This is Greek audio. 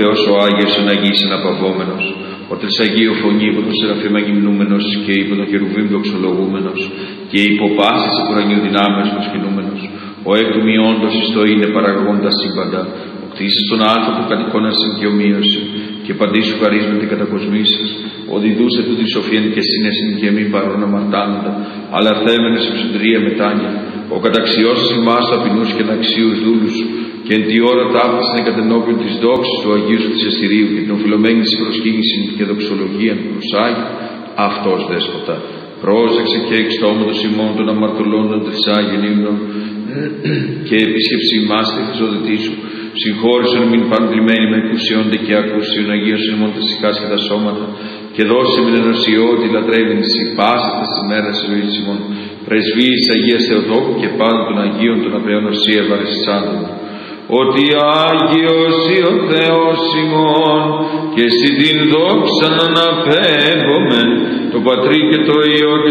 Θεός ο Άγιος εν Αγίης εναπαυόμενος, ο Τρισαγίου φωνή υπό τον Σεραφείμ αγυμνούμενος και υπό τον Χερουβίμ δοξολογούμενος και υπό πάσης του ουρανίου δυνάμεως προσκυνούμενος, ο εκ του μειόντος εις το είναι παραγόντα σύμπαντα, ο κτίσας τον άνθρωπο κατ' εικόνασιν και ομοίωση, και παντήσου χαρίσματι κατακοσμήσεις, ο διδούσε του τη σοφίαν και σύνεσιν και μη παρόν αμαρτάνοντα, αλλά θέμενες ψυντρία μετάνια, ο καταξιώσας ημάς ταπεινούς και αναξίους δούλους σου, και εν τη ώρα ταύτισαν κατενώπιον της δόξης του Αγίου σου της Εστηρίου και την οφειλωμένη της προσκύνησιν και δοξολογίαν προσάγει, αυτός δέσποτα. Πρόσεξε και εξ τόματος ημών των αμαρτωλών των τρισάγιων ύμνων και επίσκεψη ημάς τη χρυσοδετή σου. Συγχώρησον μην πανπλημένοι με εκουσιόνται και ακούσιον Αγίος ημών τα σηκάς και τα σώματα, και δώσε με ενωσιό τη λατρεύειν σοι πάσα τας ημέρας της ζωής ημών. Πρεσβείας Αγίας Θεοτόκου και πάντων των Αγίων των Απραίων Οσία ευαρεσισάντων. Ότι Άγιος ο Θεός ημών και εσύ την δόξα αναπέμπομεν, το Πατρί και το Υιό και